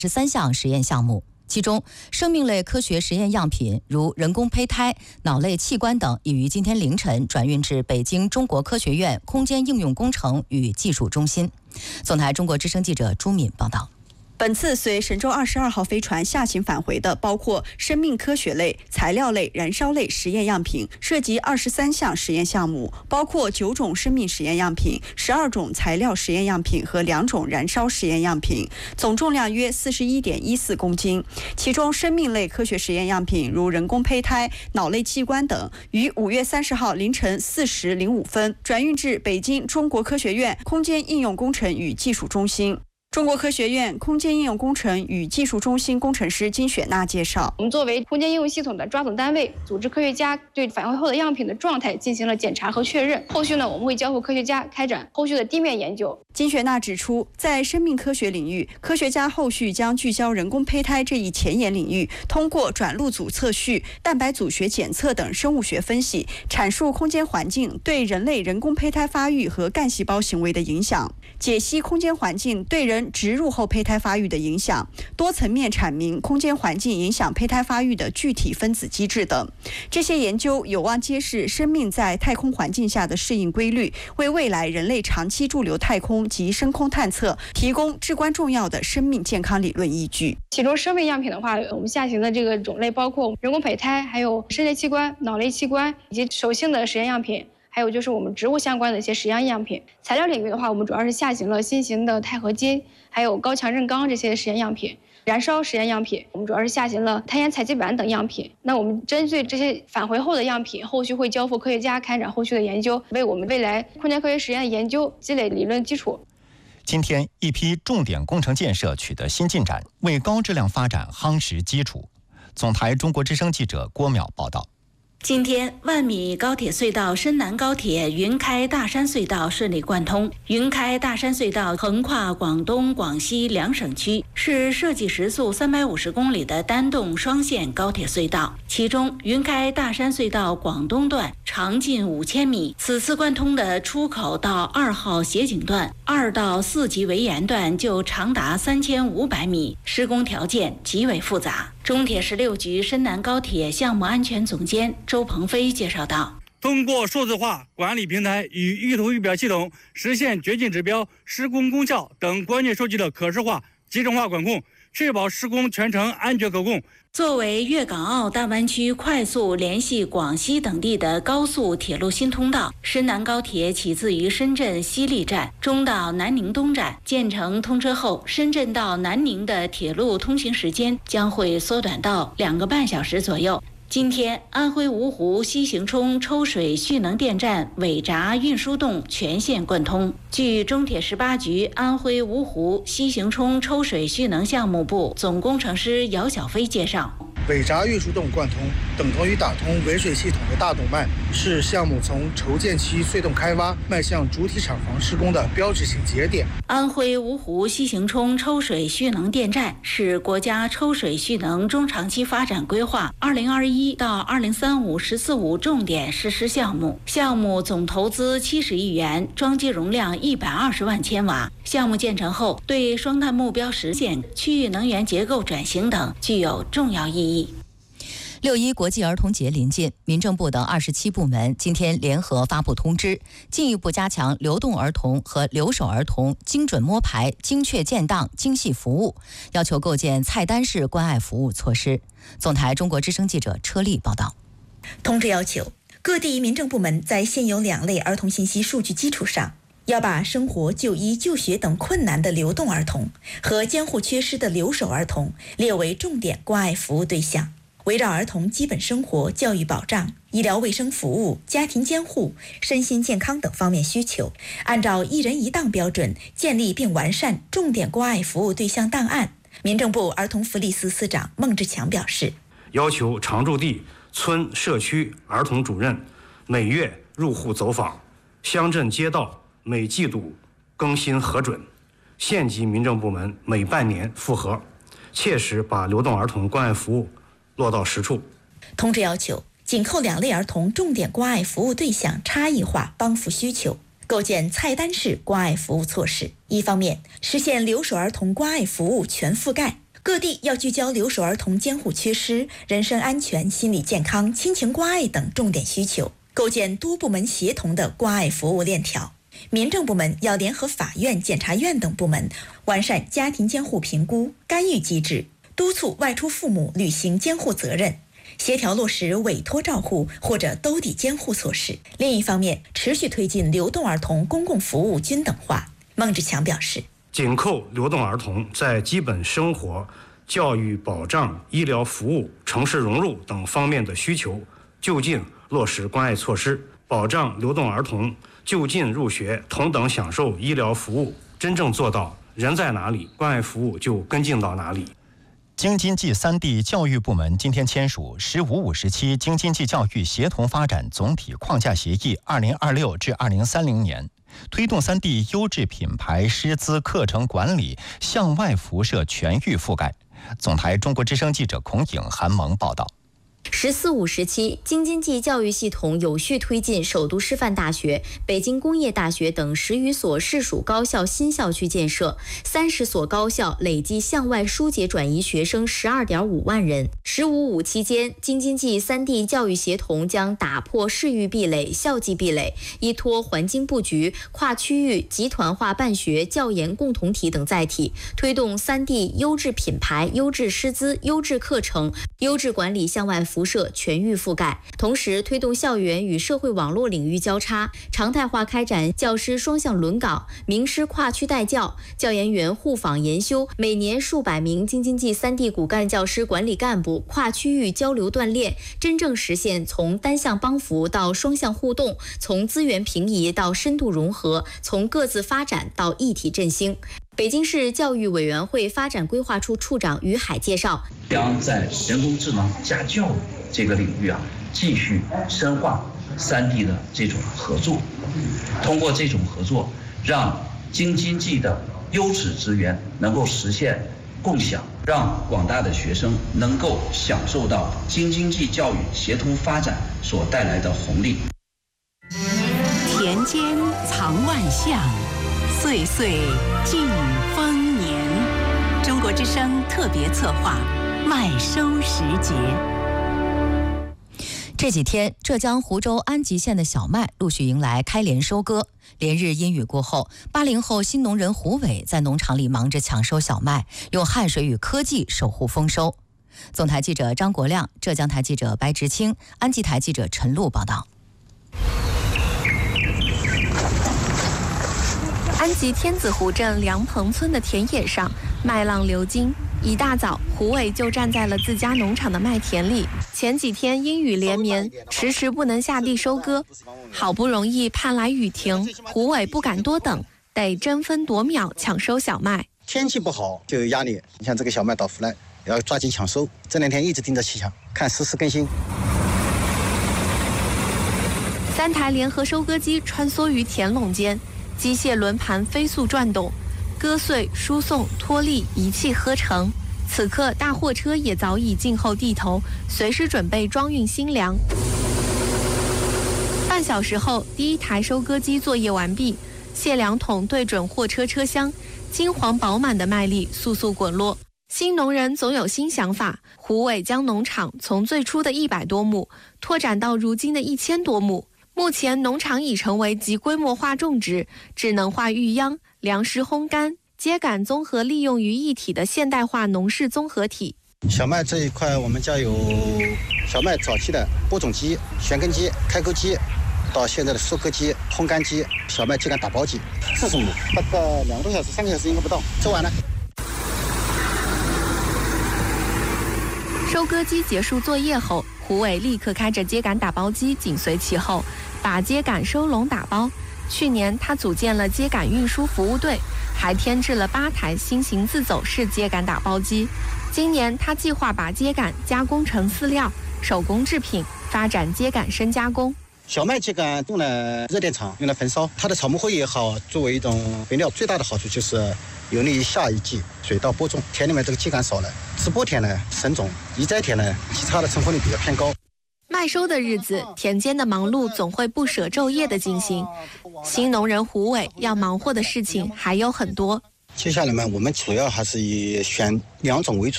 13项实验项目。其中，生命类科学实验样品如人工胚胎、脑类器官等，已于今天凌晨转运至北京中国科学院空间应用工程与技术中心。总台中国之声记者朱敏报道。 本次随神舟22号飞船下行返回的包括生命科学类、材料类、燃烧类实验样品，涉及23项实验项目，包括9种生命实验样品、12种材料实验样品和2种燃烧实验样品，总重量约41.14公斤。其中，生命类科学实验样品如人工胚胎、脑类器官等，于5月30号凌晨4时05分转运至北京中国科学院空间应用工程与技术中心。中国科学院空间应用工程与技术中心工程师金雪娜介绍， 我们作为空间应用系统的抓总单位，组织科学家对返回后的样品的状态进行了检查和确认。后续呢，我们会交付科学家开展后续的地面研究。 金雪娜指出，在生命科学领域，科学家后续将聚焦人工胚胎这一前沿领域，通过转录组测序、蛋白组学检测等生物学分析，阐述空间环境对人类人工胚胎发育和干细胞行为的影响，解析空间环境对人植入后胚胎发育的影响，多层面阐明空间环境影响胚胎发育的具体分子机制等。这些研究有望揭示生命在太空环境下的适应规律，为未来人类长期驻留太空及深空探测提供至关重要的生命健康理论依据。 其中生命样品的话，我们下行的这个种类包括人工胚胎，还有肾类器官、脑类器官以及手性的实验样品，还有就是我们植物相关的一些实验样品。材料领域的话，我们主要是下行了新型的钛合金，还有高强韧钢这些实验样品。燃烧实验样品，我们主要是下行了碳盐采集板等样品。那我们针对这些返回后的样品，后续会交付科学家开展后续的研究，为我们未来空间科学实验的研究积累理论基础。 今天，一批重点工程建设取得新进展，为高质量发展夯实基础。总台中国之声记者郭淼报道。 今天，万米高铁隧道深南高铁云开大山隧道顺利贯通。云开大山隧道横跨广东、广西两省区，是设计时速350公里的单洞双线高铁隧道。其中，云开大山隧道广东段长近5000米，此次贯通的出口到2号协景段、2到4级围沿段就长达3500米，施工条件极为复杂。中铁16局深南高铁项目安全总监周鹏飞介绍道， 通过数字化管理平台与预图预表系统，实现掘进指标、施工功效等关键数据的可视化、集成化管控，确保施工全程安全可控。 作为粤港澳大湾区快速联系广西等地的高速铁路新通道，深南高铁起自于深圳西丽站，中到南宁东站。建成通车后，深圳到南宁的铁路通行时间将会缩短到2个半小时左右。今天，安徽芜湖西行冲抽水蓄能电站尾闸运输洞全线贯通。据中铁18局安徽芜湖西行冲抽水蓄能项目部总工程师姚小飞介绍， 尾闸运输洞贯通等同于打通尾水系统的大动脉，是项目从筹建期隧洞开挖迈向主体厂房施工的标志性节点。 安徽芜湖西行冲抽水蓄能电站是国家抽水蓄能中长期发展规划2021到2035“十四五”重点实施项目，项目总投资70亿元，装机容量120万千瓦。项目建成后，对双碳目标实现、区域能源结构转型等具有重要意义。 6·1国际儿童节临近，民政部等27部门今天联合发布通知，进一步加强流动儿童和留守儿童精准摸排、精确建档、精细服务，要求构建菜单式关爱服务措施。总台中国之声记者车丽报道。 通知要求各地民政部门在现有2类儿童信息数据基础上，要把生活、就医、就学等困难的流动儿童和监护缺失的留守儿童列为重点关爱服务对象，围绕儿童基本生活、教育保障、医疗卫生服务、家庭监护、身心健康等方面需求，按照一人一档标准建立并完善重点关爱服务对象档案。民政部儿童福利司司长孟志强表示， 要求常住地、村、社区儿童主任每月入户走访，乡镇街道每季度更新核准，县级民政部门每半年复核，切实把流动儿童关爱服务落到实处。 通知要求紧扣2类儿童重点关爱服务对象差异化帮扶需求，构建菜单式关爱服务措施。一方面，实现留守儿童关爱服务全覆盖， 各地要聚焦留守儿童监护缺失、人身安全、心理健康、亲情关爱等重点需求，构建多部门协同的关爱服务链条。民政部门要联合法院、检察院等部门，完善家庭监护评估、干预机制，督促外出父母履行监护责任，协调落实委托照护或者兜底监护措施。另一方面，持续推进流动儿童公共服务均等化。孟志强表示， 紧扣流动儿童在基本生活、教育保障、医疗服务、城市融入等方面的需求，就近落实关爱措施，保障流动儿童就近入学，同等享受医疗服务，真正做到人在哪里，关爱服务就跟进到哪里。 京津冀3地教育部门今天签署“15-57京津冀教育协同发展总体框架协议 （2026 至2030年）”，推动3地优质品牌师资课程管理向外辐射全域覆盖。总台中国之声记者孔颖、韩萌报道。 “15-57京津冀教育系统有序推进首都师范大学、北京工业大学等10余所市属高校新校区建设，30所高校累计向外疏解转移学生12.5万人。15-5期间，京津冀3地教育协同将打破市域壁垒、校际壁垒，依托环境布局、跨区域集团化办学、教研共同体等载体，推动3地优质品牌、优质师资、优质课程、优质管理向外辐射全域覆盖，同时推动校园与社会网络领域交叉，常态化开展教师双向轮岗、名师跨区带教、教研员互访研修，每年数百名京津冀3地骨干教师管理干部跨区域交流锻炼，真正实现从单向帮扶到双向互动，从资源平移到深度融合，从各自发展到一体振兴。北京市教育委员会发展规划处处长于海介绍， 将在人工智能加教育这个领域继续深化3地的这种合作，通过这种合作，让京津冀的优质资源能够实现共享，让广大的学生能够享受到京津冀教育协同发展所带来的红利。 田间藏万象，岁岁尽丰年。中国之声特别策划麦收时节。 这几天，浙江湖州安吉县的小麦陆续迎来开镰收割。连日阴雨过后，80后新农人胡伟在农场里忙着抢收小麦，用汗水与科技守护丰收。总台记者张国亮、浙江台记者白直清、安吉台记者陈露报道。 安吉天子湖镇梁棚村的田野上，麦浪流金。一大早，胡伟就站在了自家农场的麦田里。前几天阴雨连绵，迟迟不能下地收割，好不容易盼来雨停，胡伟不敢多等，得争分夺秒抢收小麦。 天气不好就有压力，你像这个小麦到腐烂，要抓紧抢收。这2天一直盯着气象，看实时更新。 3台联合收割机穿梭于田垄间，机械轮盘飞速转动，割碎、输送、脱粒一气呵成。此刻，大货车也早已静候地头，随时准备装运新粮。半小时后，第1台收割机作业完毕，卸粮桶对准货车车厢，金黄饱满的麦粒簌簌滚落。新农人总有新想法，胡伟将农场从最初的100多亩拓展到如今的1000多亩。目前农场已成为集规模化种植、智能化育秧、粮食烘干、秸秆综合利用于一体的现代化农事综合体。 小麦这一块，我们家有小麦早期的播种机、旋耕机、开沟机，到现在的收割机、烘干机、小麦秸秆打包机，40亩，大概2个多小时、3个小时应该不到，收完了。 收割机结束作业后，胡伟立刻开着秸秆打包机紧随其后，把秸秆收拢打包。去年他组建了秸秆运输服务队，还添置了8台新型自走式秸秆打包机。今年他计划把秸秆加工成饲料、手工制品，发展秸秆深加工。 小麦秸秆用了热电厂，用来焚烧，它的草木灰也好，作为一种肥料，最大的好处就是有利于下一季水稻播种。田里面这个秸秆少了，直播田呢省种，移栽田呢其他的成活率比较偏高。 麦收的日子，田间的忙碌总会不舍昼夜的进行。新农人胡伟要忙活的事情还有很多。 接下来嘛，我们主要还是以选良种为主。